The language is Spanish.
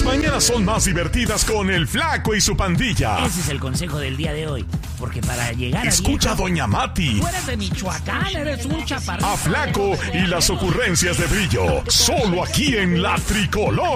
mañanas son más divertidas con el Flaco y su pandilla. Ese es el consejo del día de hoy. Porque para llegar a Escucha viejo, a Doña Mati. Tú eres de Michoacán, eres un chaparrito. A Flaco y las ocurrencias de Brillo. Solo aquí en La Tricolor.